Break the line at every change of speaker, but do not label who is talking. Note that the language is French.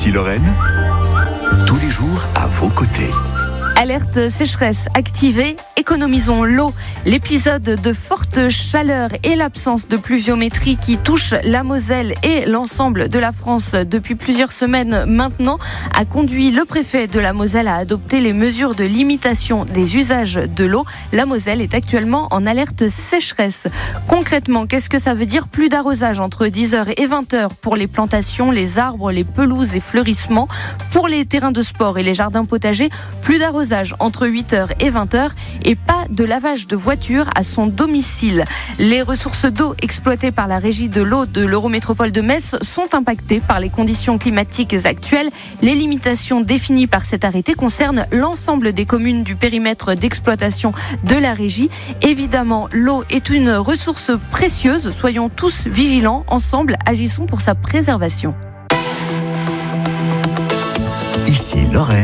Ici Lorraine, tous les jours à vos côtés.
Alerte sécheresse activée, économisons l'eau. L'épisode de forte chaleur et l'absence de pluviométrie qui touche la Moselle et l'ensemble de la France depuis plusieurs semaines maintenant a conduit le préfet de la Moselle à adopter les mesures de limitation des usages de l'eau. La Moselle est actuellement en alerte sécheresse. Concrètement, qu'est-ce que ça veut dire? Plus d'arrosage entre 10h et 20h pour les plantations, les arbres, les pelouses et fleurissements. Pour les terrains de sport et les jardins potagers, plus d'arrosage entre 8h et 20h et pas de lavage de voiture à son domicile. Les ressources d'eau exploitées par la régie de l'eau de l'Eurométropole de Metz sont impactées par les conditions climatiques actuelles. Les limitations définies par cet arrêté concernent l'ensemble des communes du périmètre d'exploitation de la régie. Évidemment, l'eau est une ressource précieuse. Soyons tous vigilants. Ensemble, agissons pour sa préservation.
Ici Lorraine.